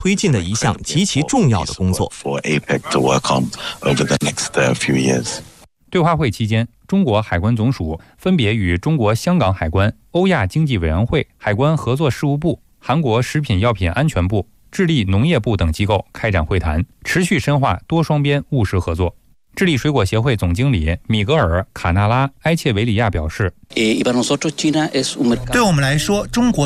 推进的一项极其重要的工作。 对话会期间，中国海关总署分别与中国香港海关、欧亚经济委员会、海关合作事务部、韩国食品药品安全部、智利农业部等机构开展会谈，持续深化多双边务实合作。智利水果协会总经理米格尔·卡纳拉埃切维里亚表示， 对我们来说，中国